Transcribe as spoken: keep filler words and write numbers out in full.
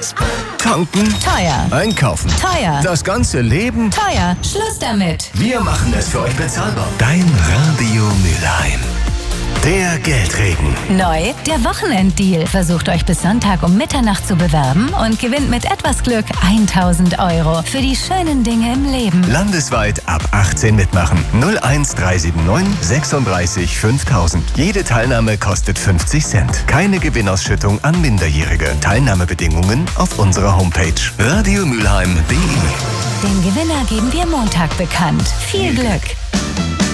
Tanken. Teuer. Einkaufen. Teuer. Das ganze Leben. Teuer. Schluss damit. Wir machen es für euch bezahlbar. Dein Radio Mülheim. Der Geldregen. Neu, der Wochenenddeal. Versucht euch bis Sonntag um Mitternacht zu bewerben und gewinnt mit etwas Glück tausend Euro für die schönen Dinge im Leben. Landesweit ab achtzehn mitmachen. null eins drei sieben neun sechsunddreißig fünftausend. Jede Teilnahme kostet fünfzig Cent. Keine Gewinnausschüttung an Minderjährige. Teilnahmebedingungen auf unserer Homepage radiomülheim punkt de. Den Gewinner geben wir Montag bekannt. Viel Glück!